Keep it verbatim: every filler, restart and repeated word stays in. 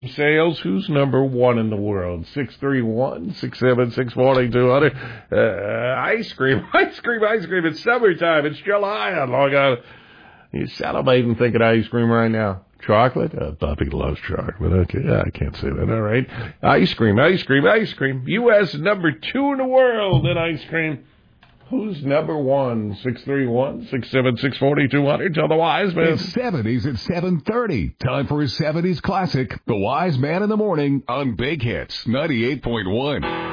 Sales, who's number one in the world? six three one, six seven six, four two zero zero. Uh, ice cream, ice cream, ice cream. It's summertime. It's July. I'm long out. You salivating thinking ice cream right now. Chocolate? Uh, Bobby loves chocolate. Okay, I can't say that. All right. Ice cream, ice cream, ice cream. U S number two in the world in ice cream. Who's number one? six three one, six seven six, four two zero zero. Tell the wise man. It's seventies at seven thirty. Time for a seventies classic, The Wise Man in the Morning on Big Hits ninety-eight point one.